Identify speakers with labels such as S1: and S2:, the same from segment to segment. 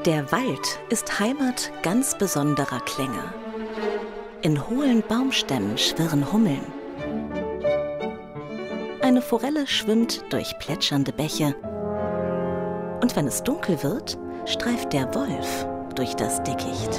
S1: Der Wald ist Heimat ganz besonderer Klänge. In hohlen Baumstämmen schwirren Hummeln. Eine Forelle schwimmt durch plätschernde Bäche. Und wenn es dunkel wird, streift der Wolf durch das Dickicht.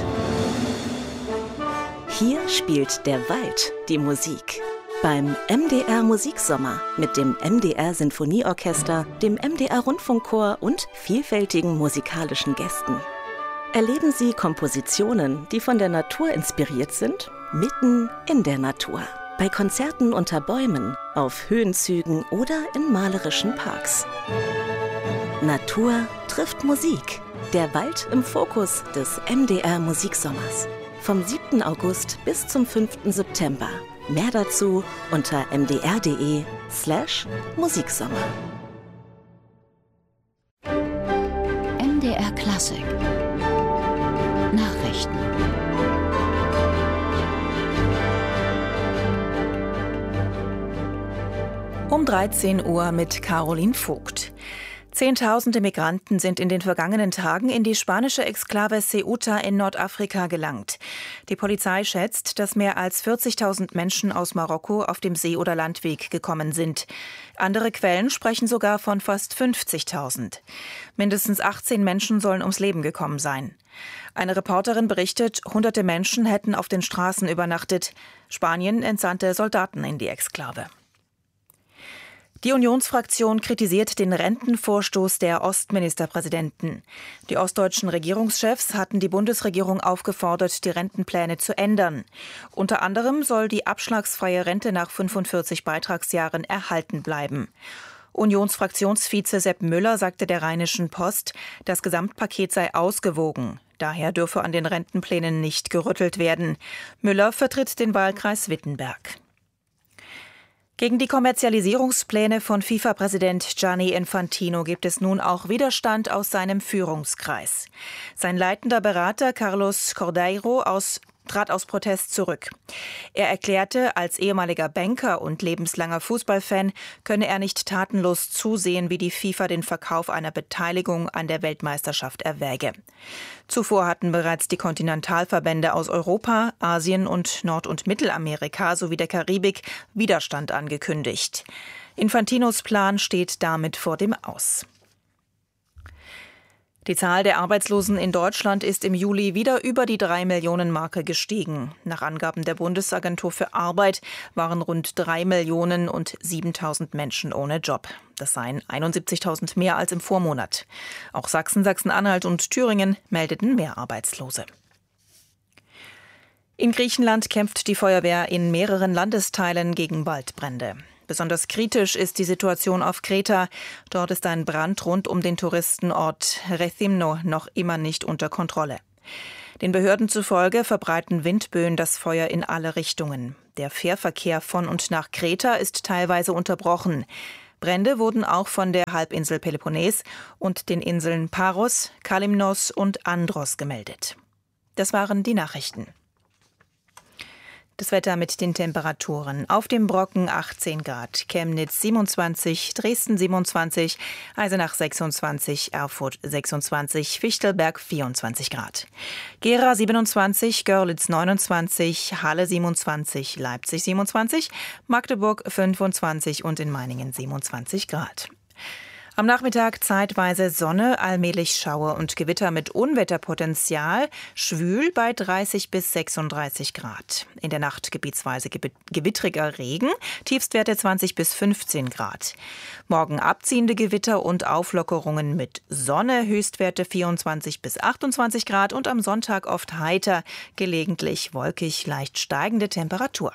S1: Hier spielt der Wald die Musik. Beim MDR Musiksommer mit dem MDR Sinfonieorchester, dem MDR Rundfunkchor und vielfältigen musikalischen Gästen. Erleben Sie Kompositionen, die von der Natur inspiriert sind, mitten in der Natur. Bei Konzerten unter Bäumen, auf Höhenzügen oder in malerischen Parks. Natur trifft Musik. Der Wald im Fokus des MDR Musiksommers. Vom 7. August bis zum 5. September. Mehr dazu unter mdr.de/Musiksommer.
S2: MDR Klassik. Nachrichten.
S3: Um 13 Uhr mit Caroline Vogt. Zehntausende Migranten sind in den vergangenen Tagen in die spanische Exklave Ceuta in Nordafrika gelangt. Die Polizei schätzt, dass mehr als 40.000 Menschen aus Marokko auf dem See- oder Landweg gekommen sind. Andere Quellen sprechen sogar von fast 50.000. Mindestens 18 Menschen sollen ums Leben gekommen sein. Eine Reporterin berichtet, hunderte Menschen hätten auf den Straßen übernachtet. Spanien entsandte Soldaten in die Exklave. Die Unionsfraktion kritisiert den Rentenvorstoß der Ostministerpräsidenten. Die ostdeutschen Regierungschefs hatten die Bundesregierung aufgefordert, die Rentenpläne zu ändern. Unter anderem soll die abschlagsfreie Rente nach 45 Beitragsjahren erhalten bleiben. Unionsfraktionsvize Sepp Müller sagte der Rheinischen Post, das Gesamtpaket sei ausgewogen. Daher dürfe an den Rentenplänen nicht gerüttelt werden. Müller vertritt den Wahlkreis Wittenberg. Gegen die Kommerzialisierungspläne von FIFA-Präsident Gianni Infantino gibt es nun auch Widerstand aus seinem Führungskreis. Sein leitender Berater Carlos Cordeiro trat aus Protest zurück. Er erklärte, als ehemaliger Banker und lebenslanger Fußballfan könne er nicht tatenlos zusehen, wie die FIFA den Verkauf einer Beteiligung an der Weltmeisterschaft erwäge. Zuvor hatten bereits die Kontinentalverbände aus Europa, Asien und Nord- und Mittelamerika sowie der Karibik Widerstand angekündigt. Infantinos Plan steht damit vor dem Aus. Die Zahl der Arbeitslosen in Deutschland ist im Juli wieder über die 3-Millionen-Marke gestiegen. Nach Angaben der Bundesagentur für Arbeit waren rund 3 Millionen und 7.000 Menschen ohne Job. Das seien 71.000 mehr als im Vormonat. Auch Sachsen, Sachsen-Anhalt und Thüringen meldeten mehr Arbeitslose. In Griechenland kämpft die Feuerwehr in mehreren Landesteilen gegen Waldbrände. Besonders kritisch ist die Situation auf Kreta. Dort ist ein Brand rund um den Touristenort Rethymno noch immer nicht unter Kontrolle. Den Behörden zufolge verbreiten Windböen das Feuer in alle Richtungen. Der Fährverkehr von und nach Kreta ist teilweise unterbrochen. Brände wurden auch von der Halbinsel Peloponnes und den Inseln Paros, Kalymnos und Andros gemeldet. Das waren die Nachrichten. Das Wetter mit den Temperaturen. Auf dem Brocken 18 Grad, Chemnitz 27, Dresden 27, Eisenach 26, Erfurt 26, Fichtelberg 24 Grad. Gera 27, Görlitz 29, Halle 27, Leipzig 27, Magdeburg 25 und in Meiningen 27 Grad. Am Nachmittag zeitweise Sonne, allmählich Schauer und Gewitter mit Unwetterpotenzial, schwül bei 30 bis 36 Grad. In der Nacht gebietsweise gewittriger Regen, Tiefstwerte 20 bis 15 Grad. Morgen abziehende Gewitter und Auflockerungen mit Sonne, Höchstwerte 24 bis 28 Grad und am Sonntag oft heiter, gelegentlich wolkig, leicht steigende Temperatur.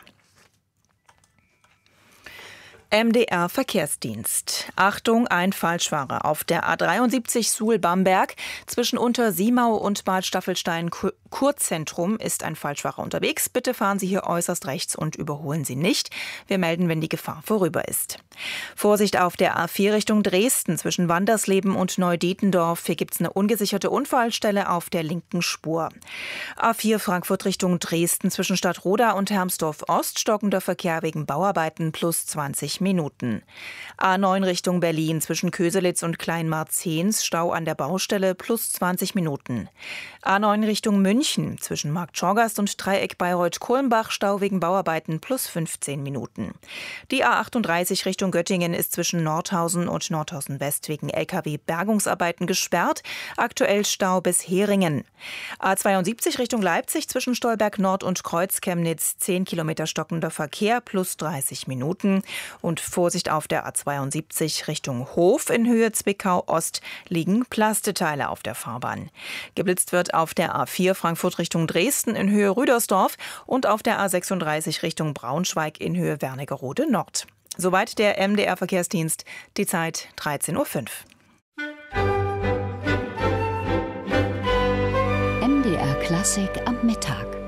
S3: MDR Verkehrsdienst. Achtung, ein Falschfahrer auf der A73 Suhl-Bamberg zwischen Untersiemau und Bad Staffelstein Kurzentrum ist ein Falschfahrer unterwegs. Bitte fahren Sie hier äußerst rechts und überholen Sie nicht. Wir melden, wenn die Gefahr vorüber ist. Vorsicht auf der A4 Richtung Dresden zwischen Wandersleben und Neudietendorf. Hier gibt es eine ungesicherte Unfallstelle auf der linken Spur. A4 Frankfurt Richtung Dresden zwischen Stadtroda und Hermsdorf Ost stockender Verkehr wegen Bauarbeiten plus 20 Minuten. A9 Richtung Berlin zwischen Köselitz und Kleinmarzens Stau an der Baustelle plus 20 Minuten. A9 Richtung München zwischen Marktschorgast und Dreieck Bayreuth-Kulmbach Stau wegen Bauarbeiten plus 15 Minuten. Die A38 Richtung Göttingen ist zwischen Nordhausen und Nordhausen West wegen LKW-Bergungsarbeiten gesperrt. Aktuell Stau bis Heringen. A72 Richtung Leipzig zwischen Stolberg Nord und Kreuz-Chemnitz 10 Kilometer stockender Verkehr plus 30 Minuten. Und Vorsicht auf der A72 Richtung Hof in Höhe Zwickau Ost liegen Plasteteile auf der Fahrbahn. Geblitzt wird auf der A4 Frankfurt Richtung Dresden in Höhe Rüdersdorf und auf der A36 Richtung Braunschweig in Höhe Wernigerode Nord. Soweit der MDR-Verkehrsdienst. Die Zeit 13:05 Uhr.
S2: MDR Klassik am Mittag.